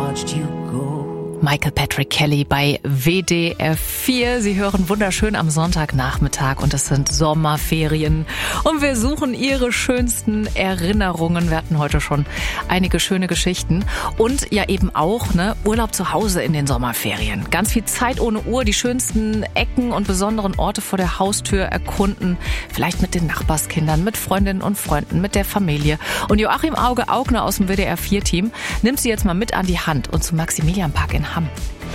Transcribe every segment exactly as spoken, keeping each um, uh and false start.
watched you go. Michael Patrick Kelly bei W D F vier. Sie hören wunderschön am Sonntagnachmittag und es sind Sommerferien. Und wir suchen Ihre schönsten Erinnerungen. Wir hatten heute schon einige schöne Geschichten. Und ja eben auch ne, Urlaub zu Hause in den Sommerferien. Ganz viel Zeit ohne Uhr, die schönsten Ecken und besonderen Orte vor der Haustür erkunden. Vielleicht mit den Nachbarskindern, mit Freundinnen und Freunden, mit der Familie. Und Joachim Auge Augner aus dem W D R vier Team nimmt Sie jetzt mal mit an die Hand und zum Maximilianpark in Hamm.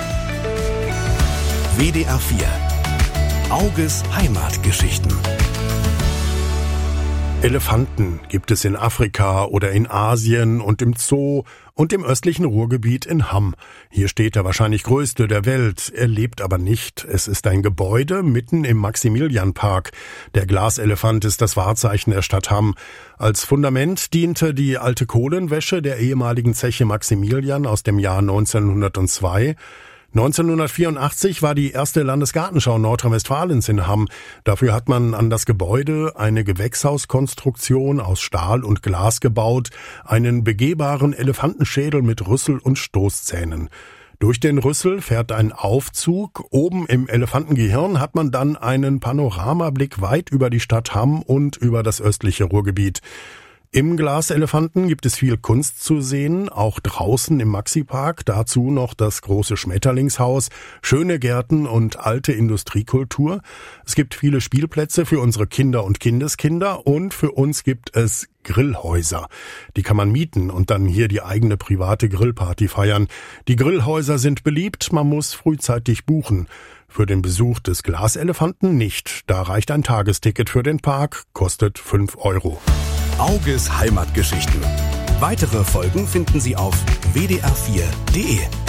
W D R vier. Auges Heimatgeschichten. Elefanten gibt es in Afrika oder in Asien und im Zoo und im östlichen Ruhrgebiet in Hamm. Hier steht der wahrscheinlich größte der Welt. Er lebt aber nicht. Es ist ein Gebäude mitten im Maximilianpark. Der Glaselefant ist das Wahrzeichen der Stadt Hamm. Als Fundament diente die alte Kohlenwäsche der ehemaligen Zeche Maximilian aus dem Jahr neunzehnhundertzwei. neunzehnhundertvierundachtzig war die erste Landesgartenschau Nordrhein-Westfalens in Hamm. Dafür hat man an das Gebäude eine Gewächshauskonstruktion aus Stahl und Glas gebaut, einen begehbaren Elefantenschädel mit Rüssel und Stoßzähnen. Durch den Rüssel fährt ein Aufzug. Oben im Elefantengehirn hat man dann einen Panoramablick weit über die Stadt Hamm und über das östliche Ruhrgebiet. Im Glaselefanten gibt es viel Kunst zu sehen, auch draußen im Maxi-Park. Dazu noch das große Schmetterlingshaus, schöne Gärten und alte Industriekultur. Es gibt viele Spielplätze für unsere Kinder und Kindeskinder und für uns gibt es Grillhäuser. Die kann man mieten und dann hier die eigene private Grillparty feiern. Die Grillhäuser sind beliebt, man muss frühzeitig buchen. Für den Besuch des Glaselefanten nicht. Da reicht ein Tagesticket für den Park, kostet fünf Euro. Auges Heimatgeschichten. Weitere Folgen finden Sie auf w d r vier punkt d e.